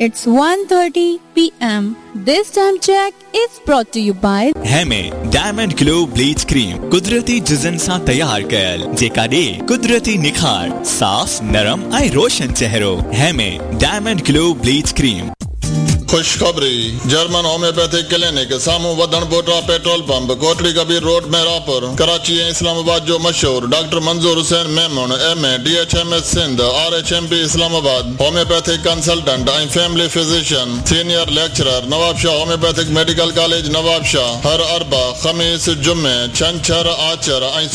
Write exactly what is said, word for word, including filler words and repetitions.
It's one thirty p m This time check is brought to you by हेमे diamond glow bleach cream कुदरती जिजन सां तैयार कयल जेका ॾे कुदरती निखार साफ नरम ऐं रोशन चेहरो। हेमे डायमंड ग्लो ब्लीच क्रीम। खुशखबरी जर्मन होम्योपैथिक क्लिनिक सामू वधन बोटा petrol pump Kotli Kabir road Merapur Karachi ऐं इस्लामाबाद जो मशहूर डॉक्टर मंजूर Hussain Memon M A D H M S Sindh R H M P Islamabad homeopathic consultant ऐं family physician senior lecturer Nawab Shah homeopathic medical college Nawab Shah हर अरबा खमीस जुम्मे छंछर आचर ऐं